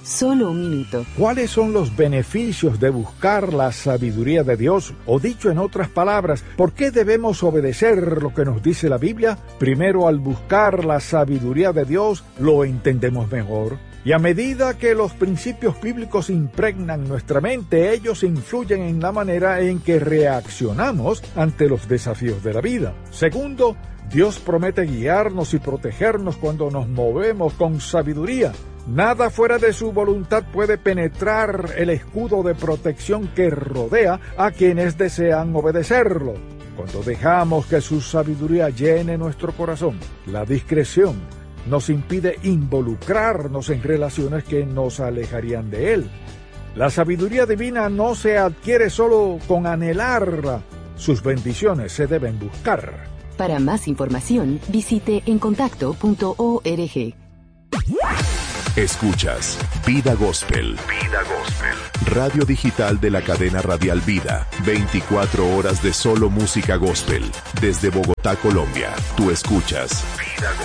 Solo un minuto. ¿Cuáles son los beneficios de buscar la sabiduría de Dios? O dicho en otras palabras, ¿por qué debemos obedecer lo que nos dice la Biblia? Primero, al buscar la sabiduría de Dios, lo entendemos mejor. Y a medida que los principios bíblicos impregnan nuestra mente, ellos influyen en la manera en que reaccionamos ante los desafíos de la vida. Segundo, Dios promete guiarnos y protegernos cuando nos movemos con sabiduría. Nada fuera de su voluntad puede penetrar el escudo de protección que rodea a quienes desean obedecerlo. Cuando dejamos que su sabiduría llene nuestro corazón, la discreción nos impide involucrarnos en relaciones que nos alejarían de él. La sabiduría divina no se adquiere solo con anhelarla. Sus bendiciones se deben buscar. Para más información, visite encontacto.org. Escuchas Vida Gospel. Vida Gospel. Radio digital de la cadena radial Vida. 24 horas de solo música gospel. Desde Bogotá, Colombia. Tú escuchas Vida Gospel.